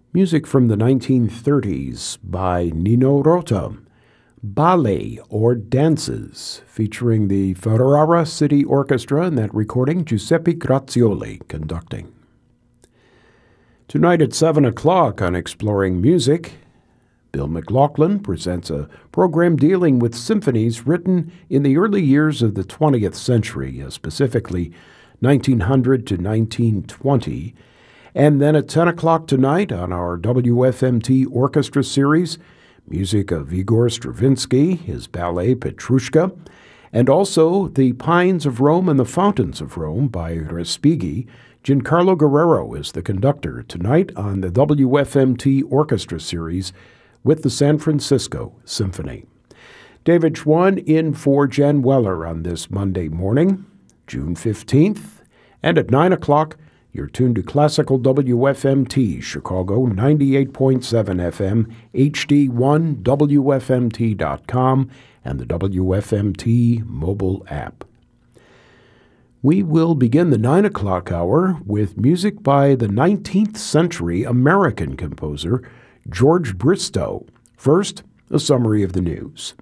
Music from the 1930s by Nino Rota, Ballet or Dances, featuring the Ferrara City Orchestra in that recording, Giuseppe Grazioli conducting. Tonight at 7 o'clock on Exploring Music, Bill McLaughlin presents a program dealing with symphonies written in the early years of the 20th century, specifically 1900 to 1920. And then at 10 o'clock tonight on our WFMT Orchestra Series, music of Igor Stravinsky, his ballet Petrushka, and also The Pines of Rome and the Fountains of Rome by Respighi. Giancarlo Guerrero is the conductor tonight on the WFMT Orchestra Series with the San Francisco Symphony. David Schwann in for Jan Weller on this Monday morning, June 15th, and at 9 o'clock, you're tuned to Classical WFMT, Chicago 98.7 FM, HD1, WFMT.com, and the WFMT mobile app. We will begin the 9 o'clock hour with music by the 19th century American composer George Bristow. First, a summary of the news.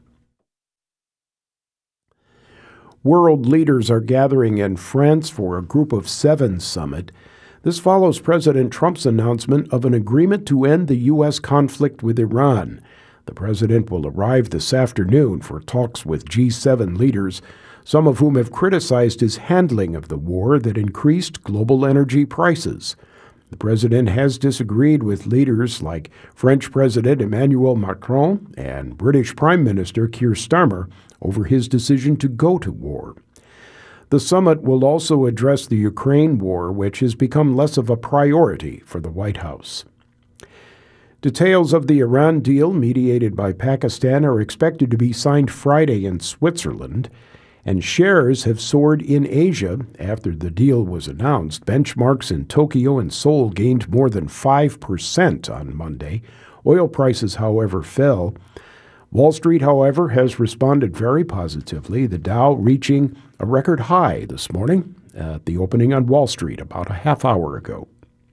World leaders are gathering in France for a Group of Seven summit. This follows President Trump's announcement of an agreement to end the U.S. conflict with Iran. The president will arrive this afternoon for talks with G7 leaders, some of whom have criticized his handling of the war that increased global energy prices. The president has disagreed with leaders like French President Emmanuel Macron and British Prime Minister Keir Starmer over his decision to go to war. The summit will also address the Ukraine war, which has become less of a priority for the White House. Details of the Iran deal mediated by Pakistan are expected to be signed Friday in Switzerland, and shares have soared in Asia after the deal was announced. Benchmarks in Tokyo and Seoul gained more than 5% on Monday. Oil prices, however, fell. Wall Street, however, has responded very positively, the Dow reaching a record high this morning at the opening on Wall Street about a half hour ago.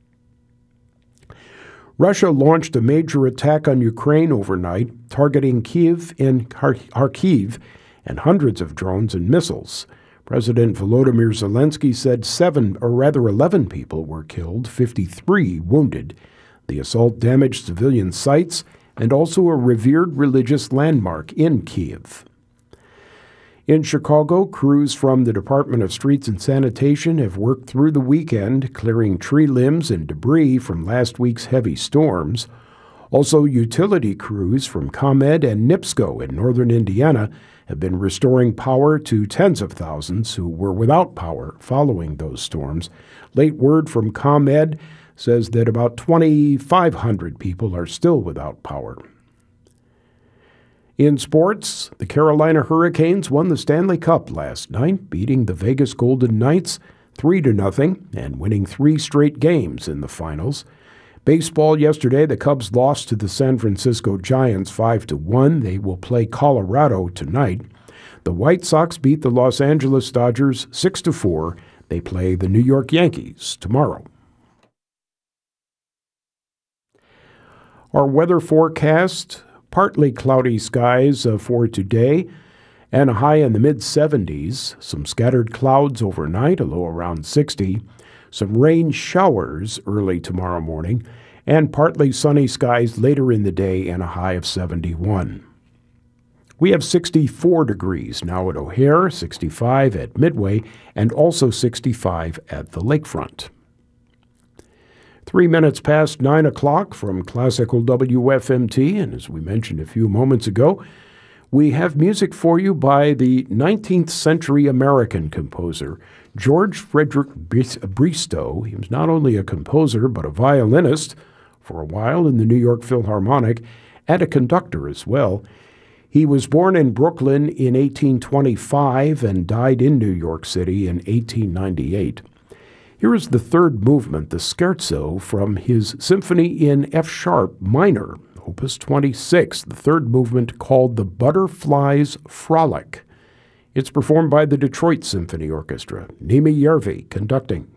Russia launched a major attack on Ukraine overnight, targeting Kyiv and Kharkiv and hundreds of drones and missiles. President Volodymyr Zelensky said 11 people were killed, 53 wounded. The assault damaged civilian sites and also a revered religious landmark in Kyiv. In Chicago, crews from the Department of Streets and Sanitation have worked through the weekend, clearing tree limbs and debris from last week's heavy storms. Also, utility crews from ComEd and NIPSCO in northern Indiana have been restoring power to tens of thousands who were without power following those storms. Late word from ComEd says that about 2,500 people are still without power. In sports, the Carolina Hurricanes won the Stanley Cup last night, beating the Vegas Golden Knights 3-0 and winning 3 straight games in the finals. Baseball yesterday, the Cubs lost to the San Francisco Giants 5-1. They will play Colorado tonight. The White Sox beat the Los Angeles Dodgers 6-4. They play the New York Yankees tomorrow. Our weather forecast, partly cloudy skies for today and a high in the mid-70s. Some scattered clouds overnight, a low around 60. Some rain showers early tomorrow morning, and partly sunny skies later in the day and a high of 71. We have 64 degrees now at O'Hare, 65 at Midway, and also 65 at the lakefront. 3 minutes past 9 o'clock from Classical WFMT, and as we mentioned a few moments ago, we have music for you by the 19th century American composer George Frederick Bristow. He was not only a composer but a violinist for a while in the New York Philharmonic and a conductor as well. He was born in Brooklyn in 1825 and died in New York City in 1898. Here is the third movement, the Scherzo, from his Symphony in F-sharp minor, Opus 26, the third movement called The Butterfly's Frolic. It's performed by the Detroit Symphony Orchestra. Nimi Järvi conducting.